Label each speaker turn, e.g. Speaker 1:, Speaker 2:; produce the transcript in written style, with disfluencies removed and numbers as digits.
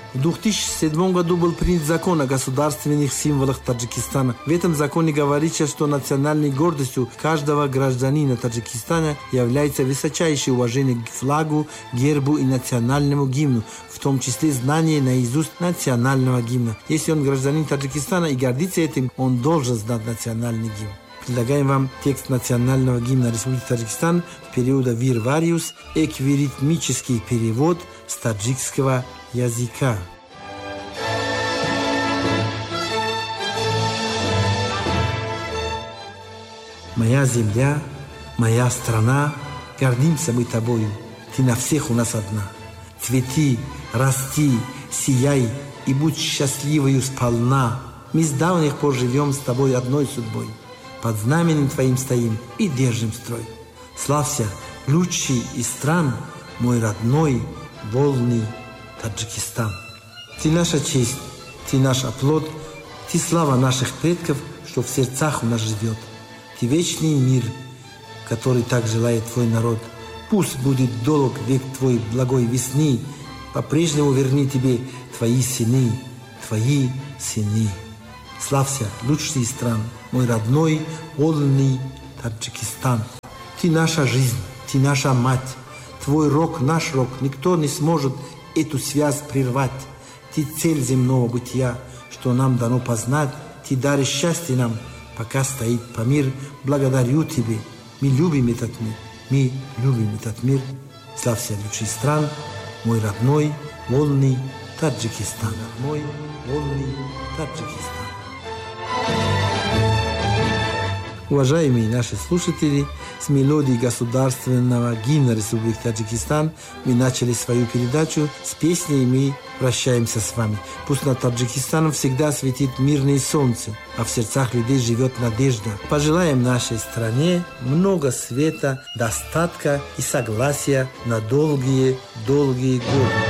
Speaker 1: В 2007 году был принят закон о государственных символах Таджикистана. В этом законе говорится, что национальной гордостью каждого гражданина Таджикистана является высочайшее уважение к флагу, гербу и национальному гимну, в том числе знание наизусть национального гимна. Если он гражданин Таджикистана и гордится этим, он должен знать национальный гимн. Предлагаем вам текст национального гимна Республики Таджикистан в периоде Вир Вариус, эквиритмический перевод с таджикского языка. Моя земля, моя страна, гордимся мы тобою, ты на всех у нас одна. Цвети, расти, сияй и будь счастливою сполна. Мы с давних пор живем с тобой одной судьбой. Под знаменем твоим стоим и держим строй. Славься, лучший из стран, мой родной, волный Таджикистан. Ты наша честь, ты наш оплот, ты слава наших предков, что в сердцах у нас живет. Ты вечный мир, который так желает твой народ. Пусть будет долг век твой благой весны, по-прежнему верни тебе твои сыны, твои сыны. Славься, лучший из стран, мой родной, волный Таджикистан. Ты наша жизнь, ты наша мать. Твой рок, наш рок, никто не сможет эту связь прервать. Ты цель земного бытия, что нам дано познать. Ты даришь счастье нам, пока стоит помир. Благодарю тебе. Мы любим этот мир. Мы любим этот мир. Славься, лучший стран, мой родной, волный Таджикистан. Мой волный Таджикистан. Уважаемые наши слушатели, с мелодией государственного гимна Республики Таджикистан мы начали свою передачу. С песней мы прощаемся с вами. Пусть над Таджикистаном всегда светит мирное солнце, а в сердцах людей живет надежда. Пожелаем нашей стране много света, достатка и согласия на долгие годы.